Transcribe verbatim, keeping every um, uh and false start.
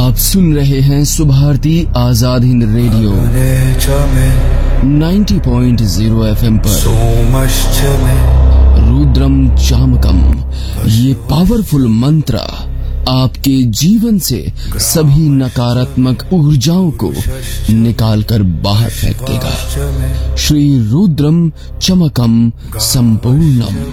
आप सुन रहे हैं सुभारती आजाद हिंद रेडियो नब्बे पॉइंट ज़ीरो एफएम पर। रुद्रम चामकम, ये पावरफुल मंत्र आपके जीवन से सभी नकारात्मक ऊर्जाओं को निकालकर बाहर फेंक देगा। श्री रुद्रम चमकम संपूर्णम।